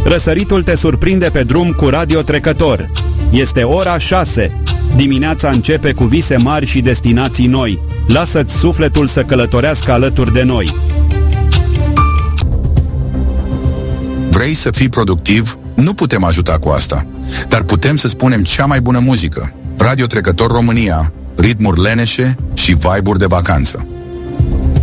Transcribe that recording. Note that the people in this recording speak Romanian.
Răsăritul te surprinde pe drum cu Radio Trecător. Este ora 6. Dimineața începe cu vise mari și destinații noi. Lasă-ți sufletul să călătorească alături de noi. Vrei să fii productiv? Nu putem ajuta cu asta, dar putem să spunem cea mai bună muzică. Radio Trecător România, ritmuri leneșe și vibe-uri de vacanță.